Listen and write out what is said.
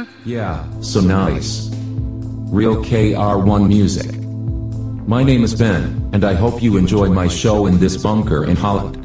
Yeah, so nice. Real KR1 music. My name is Ben, and I hope you enjoy my show in this bunker in Holland.